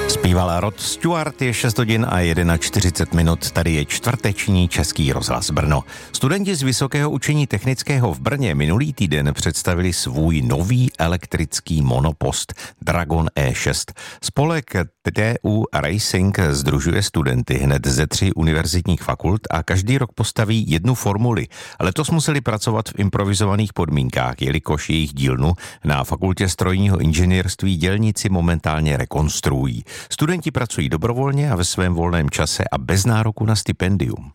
Zpívala Rod Stewart, je 6 hodin a 41 minut. Tady je čtvrteční Český rozhlas Brno. Studenti z Vysokého učení technického v Brně minulý týden představili svůj nový elektrický monopost Dragon E6. Spolek TU Racing sdružuje studenty hned ze 3 univerzitních fakult a každý rok postaví jednu formuli. Letos museli pracovat v improvizovaných podmínkách, jelikož jejich dílnu na fakultě strojního inženýrství dělníci momentálně rekonstruují. Studenti pracují dobrovolně a ve svém volném čase a bez nároku na stipendium.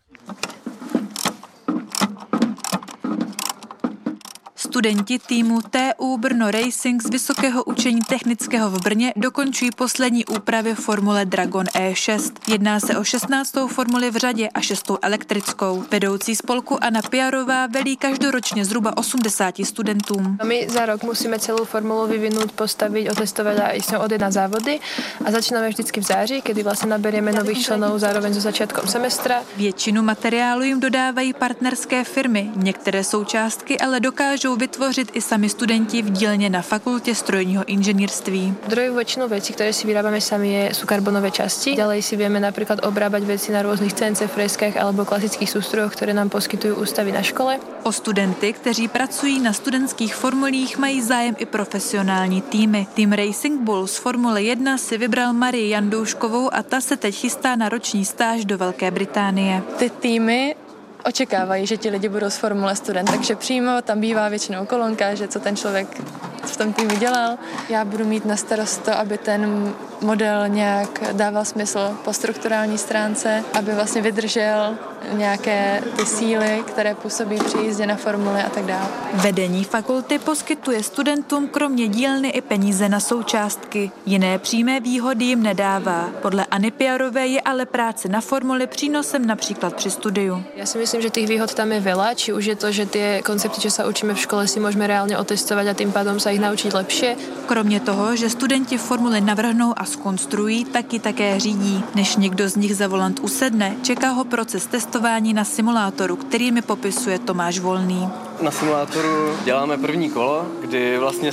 Studenti týmu TU Brno Racing z Vysokého učení technického v Brně dokončují poslední úpravy formule Dragon E6. Jedná se o 16. formuli v řadě a 6. elektrickou. Vedoucí spolku Anna Piarová velí každoročně zhruba 80 studentům. My za rok musíme celou formulu vyvinout, postavit, otestovat a ísť odjet na závody. A začínáme vždycky v září, kdy vlastně naberieme nových členů zároveň so začátkem semestra. Většinu materiálu jim dodávají partnerské firmy. Některé součástky ale dokážou vytvořit i sami studenti v dílně na fakultě strojního inženýrství. Druhou většinou věcí, které si vyrábáme sami, jsou karbonové časti. Ďalej si vieme napríklad obrábať veci na různých CNC freskách alebo klasických sústrojoch, které nám poskytují ústavy na škole. O studenty, kteří pracují na studentských formulích, mají zájem i profesionální týmy. Tým Racing Bull z Formule 1 si vybral Marii Jandouškovou a ta se teď chystá na roční stáž do Velké Británie. Ty týmy očekávají, že ti lidi budou z formule student, takže přímo tam bývá většinou kolonka, že co ten člověk v tom týmu dělal. Já budu mít na starost to, aby ten model nějak dával smysl po strukturální stránce, aby vlastně vydržel nějaké ty síly, které působí při jízdě na formule a tak dále. Vedení fakulty poskytuje studentům kromě dílny i peníze na součástky. Jiné přímé výhody jim nedává. Podle Anny Piarové je ale práce na formuli přínosem například při studiu. Já si myslím, že těch výhod tam je veľa, či už je to, že ty koncepty, čo sa učíme v škole, si môžeme reálne otestovať a tým pádom sa ich naučiť lepšie. Kromě toho, že studenti formuli navrhnou a zkonstruují, taky také řídí. Než někdo z nich za volant usedne, čeká ho proces testování na simulátoru, který mi popisuje Tomáš Volný. Na simulátoru děláme první kolo, kdy vlastně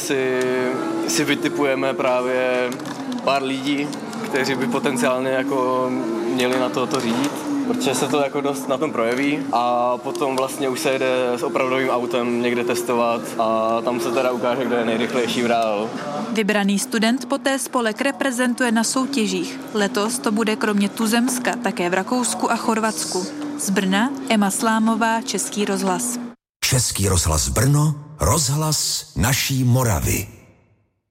si vytipujeme právě pár lidí, kteří by potenciálně jako měli na to řídit, protože se to jako dost na tom projeví a potom vlastně už se jede s opravdovým autem někde testovat a tam se teda ukáže, kdo je nejrychlejší v reálu. Vybraný student poté spolek reprezentuje na soutěžích. Letos to bude kromě Tuzemska také v Rakousku a Chorvatsku. Z Brna Emma Slámová, Český rozhlas. Český rozhlas Brno, rozhlas naší Moravy.